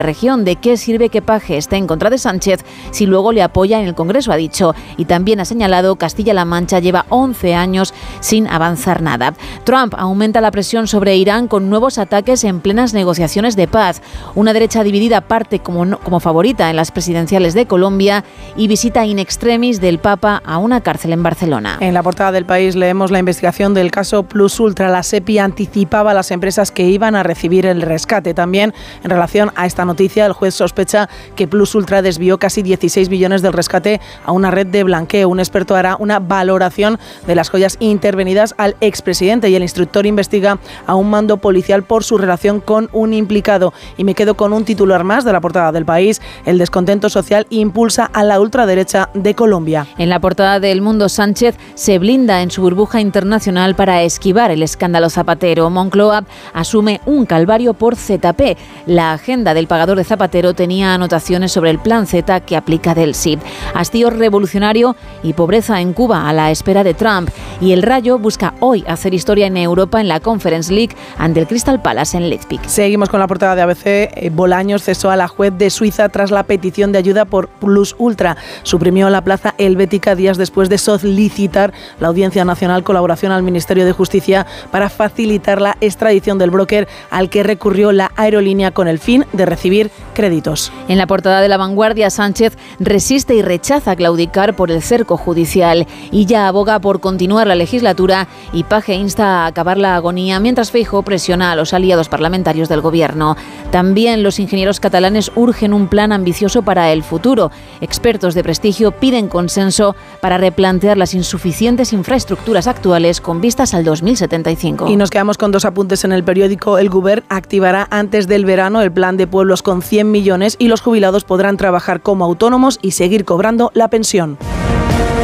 región. ¿De qué sirve que Page esté en contra de Sánchez si luego le apoya en el Congreso?, ha dicho. Y también ha señalado Castilla-La Mancha lleva 11 años sin avanzar nada. Trump aumenta la presión sobre Irán con nuevos ataques en plenas negociaciones de paz. Una derecha dividida parte como favorita en las presidenciales de Colombia y visita in extremis del Papa a una cárcel en Barcelona. En la portada del País leemos la investigación del caso Plus Ultra. La SEPI anticipaba a las empresas que iban a recibir el rescate. También en relación a esta noticia, el juez sospecha que Plus Ultra desvió casi 16 billones del rescate a una red de blanqueo. Un experto hará una valoración de las joyas intervenidas al expresidente y el instructor investiga a un mando policial por su relación con un implicado. Y me quedo con un titular más de la portada del País. El descontento social impulsa a la ultraderecha de Colombia. En la portada del Mundo, Sánchez se blinda en su burbuja internacional para esquivar el escándalo Zapatero. Moncloa asume un calvario por ZP. La agenda del pagador de Zapatero tenía anotaciones sobre el plan Z que aplica del sí. Hastío revolucionario y pobreza en Cuba a la espera de Trump. Y el Rayo busca hoy hacer historia en Europa en la Conference League ante el Crystal Palace en Leipzig. Seguimos con la portada de ABC. Bolaños cesó a la juez de Suiza tras la petición de ayuda por Plus Ultra. Suprimió la plaza helvética días después de solicitar la Audiencia Nacional colaboración al Ministerio de Justicia para facilitar la extradición del broker al que recurrió la aerolínea con el fin de recibir créditos. En la portada de La Vanguardia, Sánchez resiste y rechaza claudicar por el cerco judicial y ya aboga por continuar la legislatura, y Page insta a acabar la agonía mientras Feijóo presiona a los aliados parlamentarios del gobierno. También los ingenieros catalanes urgen un plan ambicioso para el futuro. Expertos de prestigio piden consenso para replantear las insuficientes infraestructuras actuales con vistas al 2075. Y nos quedamos con dos apuntes en el periódico. El Govern activará antes del verano el plan de pueblos con 100 millones y los jubilados podrán trabajar como autónomos y seguir cobrando la pensión.